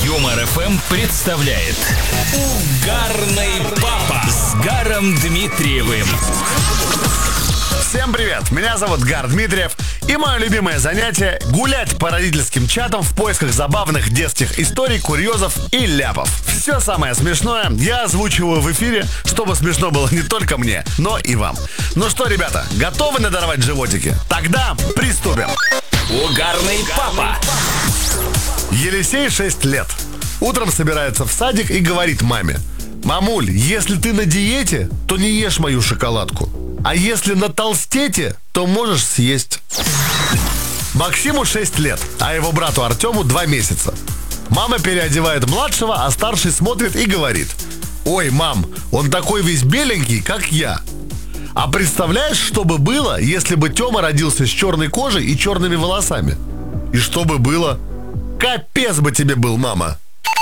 Юмор ФМ представляет Угарный папа с Гаром Дмитриевым. Всем привет, меня зовут Гар Дмитриев. И мое любимое занятие – гулять по родительским чатам в поисках забавных детских историй, курьезов и ляпов. Все самое смешное я озвучиваю в эфире, чтобы смешно было не только мне, но и вам. Ну что, ребята, готовы надорвать животики? Тогда приступим. Угарный папа. Елисей 6 лет. Утром собирается в садик и говорит маме: «Мамуль, если ты на диете, то не ешь мою шоколадку. А если на толстете, то можешь съесть». Максиму 6 лет, а его брату Артему 2 месяца. Мама переодевает младшего, а старший смотрит и говорит: «Ой, мам, он такой весь беленький, как я». А представляешь, что бы было, если бы Тёма родился с черной кожей и черными волосами? И что бы было? Капец бы тебе был, мама.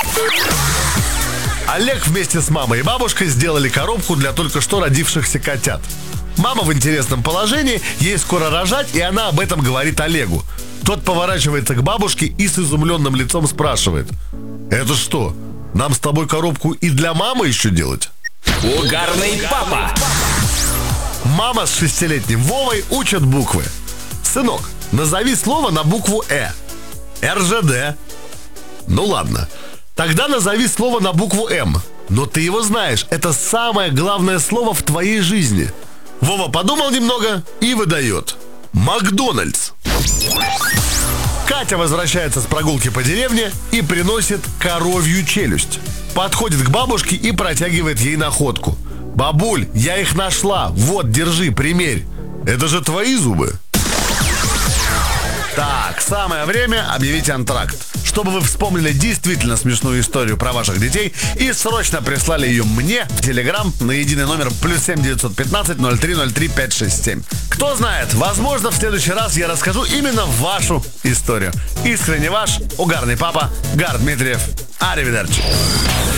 Олег вместе с мамой и бабушкой сделали коробку для только что родившихся котят. Мама в интересном положении, ей скоро рожать, и она об этом говорит Олегу. Тот поворачивается к бабушке и с изумленным лицом спрашивает: «Это что, нам с тобой коробку и для мамы еще делать?» Угарный папа. Мама с 6-летним Вовой учат буквы. «Сынок, назови слово на букву «Э». РЖД. Ну ладно. Тогда назови слово на букву «М». Но ты его знаешь, это самое главное слово в твоей жизни. Вова подумал немного и выдает: Макдональдс. Катя возвращается с прогулки по деревне и приносит коровью челюсть. Подходит к бабушке и протягивает ей находку. «Бабуль, я их нашла. Вот, держи, примерь. Это же твои зубы». Так, самое время объявить антракт, чтобы вы вспомнили действительно смешную историю про ваших детей и срочно прислали ее мне в Телеграм на единый номер +7 915 0303 567. Кто знает, возможно, в следующий раз я расскажу именно вашу историю. Искренне ваш, угарный папа, Гар Дмитриев. Аривидерчи.